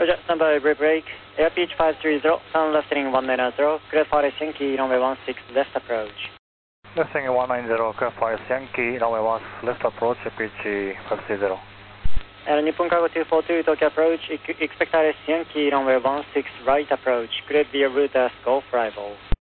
Roger, stand by, brake. Airpeach 530, turn left heading 190, clear for Yankee, runway 16, left approach. Left heading 190, clear for Yankee, runway 16, left approach, Airpeach 530. And Nippon Cargo 242, Tokyo approach, expect RS Yankee, runway 16, right approach, cleared via route as Golf arrival.